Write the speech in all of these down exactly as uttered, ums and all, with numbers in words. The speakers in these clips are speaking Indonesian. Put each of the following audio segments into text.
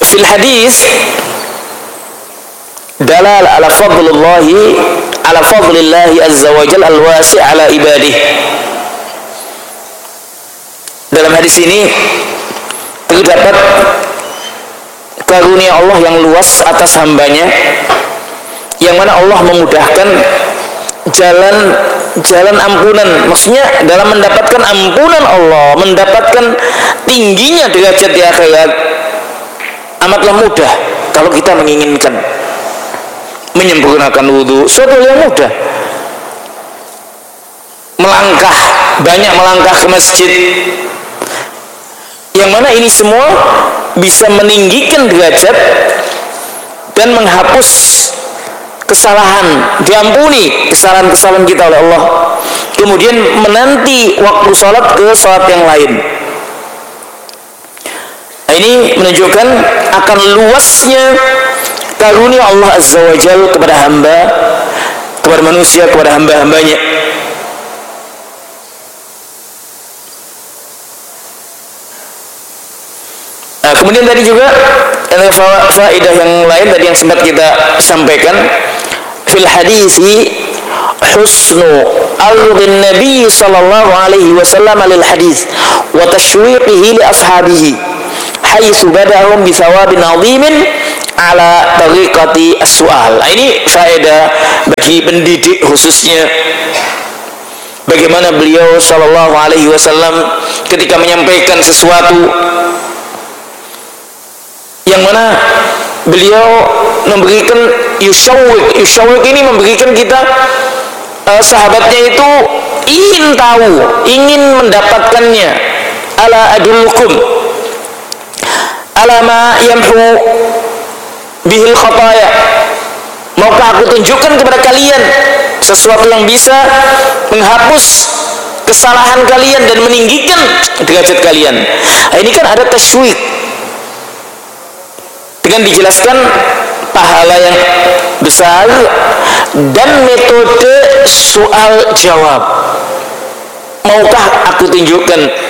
fil hadis dalal ala fadlillahi ala fadlillahi azza wa jalla al-wasi' ala ibadih. Dalam hadis ini terdapat karunia Allah yang luas atas hambanya, yang mana Allah memudahkan jalan jalan ampunan. Maksudnya dalam mendapatkan ampunan Allah, mendapatkan tingginya derajat di akhirat amatlah mudah kalau kita menginginkan. Menyempurnakan wudhu suatu yang mudah, melangkah, banyak melangkah ke masjid, yang mana ini semua bisa meninggikan derajat dan menghapus kesalahan, diampuni kesalahan-kesalahan kita oleh Allah, kemudian menanti waktu sholat ke sholat yang lain. Nah, ini menunjukkan akan luasnya karunia Allah Azza wa Jalla kepada hamba, kepada manusia, kepada hamba-hambanya. Nah, kemudian tadi juga ada faedah yang lain tadi yang sempat kita sampaikan. Fil hadisi husnu ardhin Nabi sallallahu alaihi wasallam lil hadis wa tashwiqihi li ashabihi haitsu badahum bi thawabin 'azimin ala tariqati as-su'al. Nah, ini faedah bagi pendidik khususnya bagaimana beliau sallallahu alaihi wasallam ketika menyampaikan sesuatu yang mana beliau memberikan yusyawwik. Yusyawwik ini memberikan kita uh, sahabatnya itu ingin tahu, ingin mendapatkannya. Ala adullukum ala ma yamhu bihil khataya. Maukah aku tunjukkan kepada kalian sesuatu yang bisa menghapus kesalahan kalian dan meninggikan derajat kalian. Nah, ini kan ada tasywiq dengan dijelaskan pahala yang besar dan metode soal jawab. Maukah aku tunjukkan?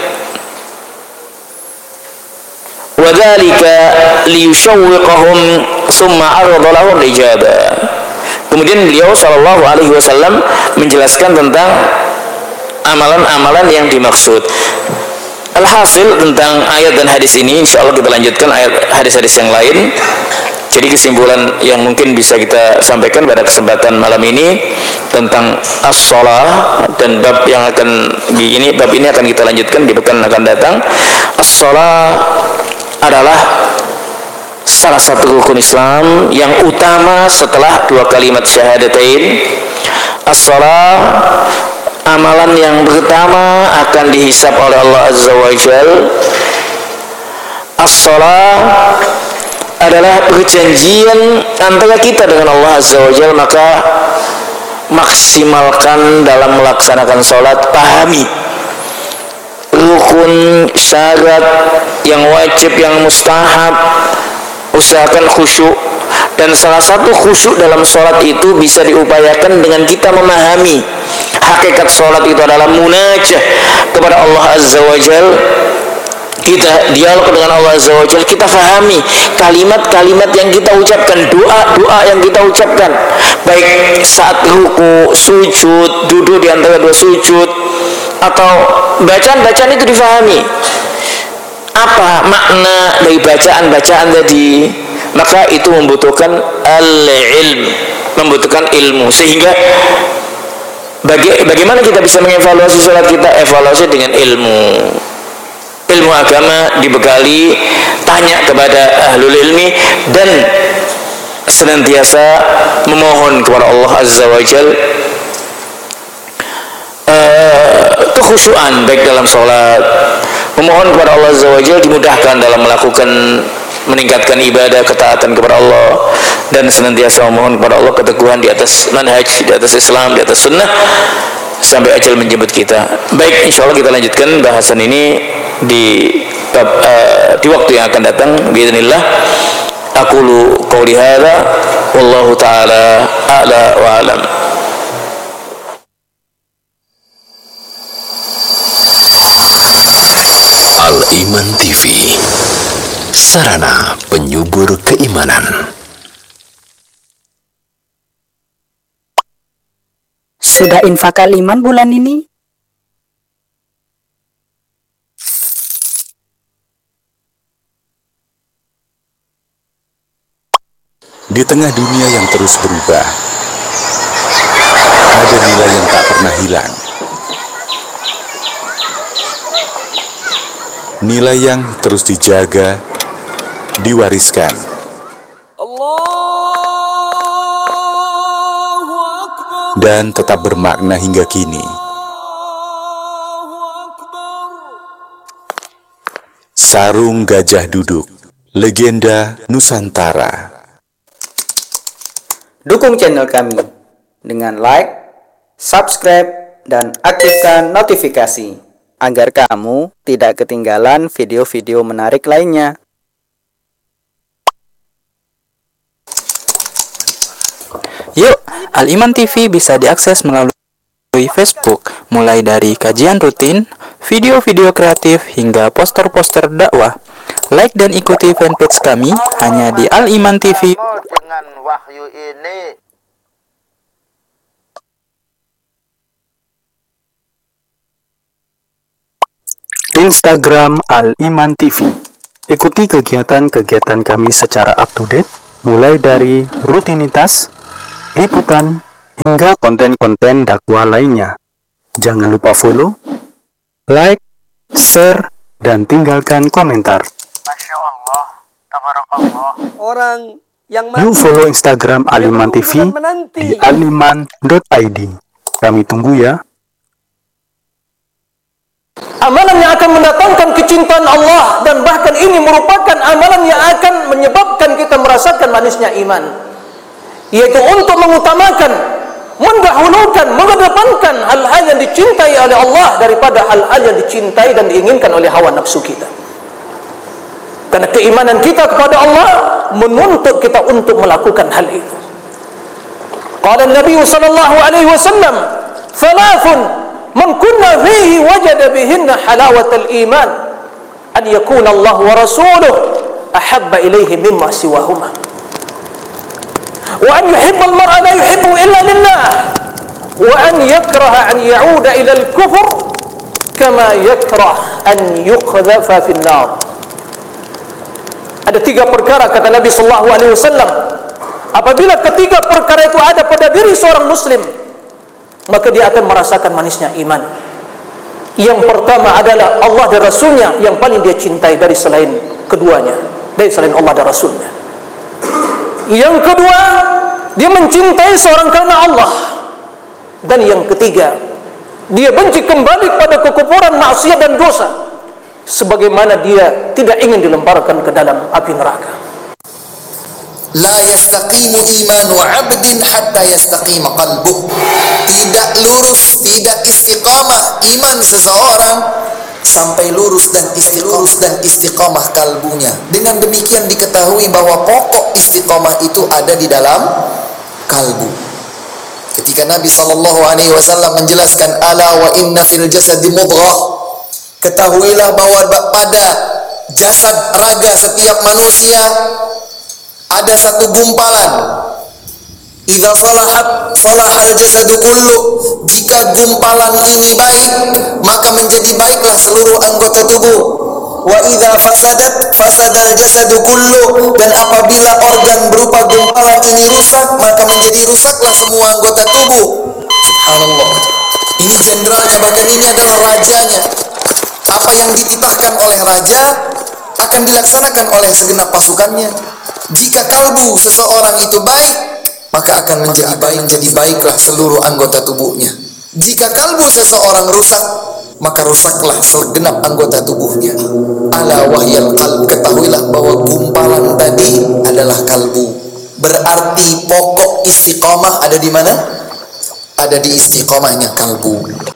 Wadzalika liyushawwiqahum thumma arada lahum ijabah. Kemudian beliau sallallahu alaihi wasallam menjelaskan tentang amalan-amalan yang dimaksud. Alhasil tentang ayat dan hadis ini insyaallah kita lanjutkan ayat hadis-hadis yang lain. Jadi kesimpulan yang mungkin bisa kita sampaikan pada kesempatan malam ini tentang as-shalah, dan bab yang akan ini bab ini akan kita lanjutkan di pekan akan datang. As-shalah adalah salah satu rukun Islam yang utama setelah dua kalimat syahadatain. As-shalah amalan yang pertama akan dihisab oleh Allah Azza wa Jalla. As-shalah adalah perjanjian antara kita dengan Allah Azza wa Jalla, maka maksimalkan dalam melaksanakan sholat, pahami rukun, syarat, yang wajib, yang mustahab, usahakan khusyuk. Dan salah satu khusyuk dalam sholat itu bisa diupayakan dengan kita memahami hakikat sholat itu adalah munajah kepada Allah Azza wa Jal. Kita dialog dengan Allah Azza wa Jal, kita fahami kalimat-kalimat yang kita ucapkan, doa-doa yang kita ucapkan, baik saat ruku, sujud, duduk di antara dua sujud, atau bacaan-bacaan itu difahami apa makna dari bacaan-bacaan tadi. Maka itu membutuhkan al-ilm, membutuhkan ilmu. Sehingga baga- bagaimana kita bisa mengevaluasi sholat kita? Evaluasi dengan ilmu. Ilmu agama dibekali, tanya kepada ahlul ilmi, dan senantiasa memohon kepada Allah Azza wa Jal uh, kekhusyuan baik dalam sholat, memohon kepada Allah Azza wa Jal dimudahkan dalam melakukan meningkatkan ibadah, ketaatan kepada Allah, dan senantiasa memohon kepada Allah keteguhan di atas manhaj, di atas Islam, di atas sunnah sampai ajal menjemput kita. Baik, insya Allah kita lanjutkan bahasan ini di uh, di waktu yang akan datang biidznillah. Aqulu qouli hadza wallahu taala a'la wa a'lam. Al-Iman T V Sarana penyubur keimanan. Sudah infak Al-Iman bulan ini? Di tengah dunia yang terus berubah, ada nilai yang tak pernah hilang. Nilai yang terus dijaga, diwariskan. Dan tetap bermakna hingga kini. Sarung Gajah Duduk, legenda Nusantara. Dukung channel kami dengan like, subscribe, dan aktifkan notifikasi agar kamu tidak ketinggalan video-video menarik lainnya. Yuk, Al-Iman T V bisa diakses melalui Facebook, mulai dari kajian rutin, video-video kreatif, hingga poster-poster dakwah. Like dan ikuti fanpage kami hanya di Al-Iman T V. Dengan wahyu ini Instagram Al-Iman T V. Ikuti kegiatan-kegiatan kami secara up-to-date, mulai dari rutinitas, liputan, hingga konten-konten dakwah lainnya. Jangan lupa follow, like, share, dan tinggalkan komentar. Masya Allah, tabarakallah. Orang yang Yuk follow Instagram Al-Iman T V di aliman dot i d. Kami tunggu ya. Amalan yang akan mendatangkan kecintaan Allah, dan bahkan ini merupakan amalan yang akan menyebabkan kita merasakan manisnya iman, yaitu untuk mengutamakan, mendahulukan, mengedepankan hal-hal yang dicintai oleh Allah daripada hal-hal yang dicintai dan diinginkan oleh hawa nafsu kita. Karena keimanan kita kepada Allah menuntut kita untuk melakukan hal itu. Qala Nabi sallallahu alaihi wasallam, "Thalathun man kunna fihi wajada bihinna halawatal iman, an yakuna Allah wa rasuluhu ahabba ilaihi mimma siwahuma, wa an yuhibba al-mar'a la yuhibbu illa lillah, wa an yakraha an ya'uda ila al-kufr kama yakrah an yuqdhafa fi an-nar." Ada tiga perkara, kata Nabi sallallahu alaihi wasallam, apabila ketiga perkara itu ada pada diri seorang muslim, maka dia akan merasakan manisnya iman. Yang pertama adalah Allah dan Rasulnya yang paling dia cintai dari selain keduanya, dari selain Allah dan Rasulnya. Yang kedua, dia mencintai seorang karena Allah. Dan yang ketiga, dia benci kembali pada kekufuran, maksiat dan dosa, sebagaimana dia tidak ingin dilemparkan ke dalam api neraka. La yastaqimu imanu 'abdin hatta yastaqima qalbuh. Tidak lurus, tidak istiqamah iman seseorang sampai lurus dan istiqamah dan istiqamah kalbunya. Dengan demikian diketahui bahwa pokok istiqamah itu ada di dalam kalbu. Ketika Nabi sallallahu alaihi wasallam menjelaskan, ala wa inna fil jasadi mudghah, ketahuilah bahwa pada jasad raga setiap manusia ada satu gumpalan. Idza salahat salahal jasadu kullu. Jika gumpalan ini baik, maka menjadi baiklah seluruh anggota tubuh. Wa idza fasadat fasadal jasadu kullu. Dan apabila organ berupa gumpalan ini rusak, maka menjadi rusaklah semua anggota tubuh. Subhanallah. Ini jenderalnya, bahkan ini adalah rajanya. Apa yang dititahkan oleh raja akan dilaksanakan oleh segenap pasukannya. Jika kalbu seseorang itu baik, maka akan menjadi baik, menjadi baiklah seluruh anggota tubuhnya. Jika kalbu seseorang rusak, maka rusaklah segenap anggota tubuhnya. Ala wahyal qalb, ketahuilah bahwa gumpalan tadi adalah kalbu. Berarti pokok istiqomah ada di mana? Ada di istiqomahnya kalbu.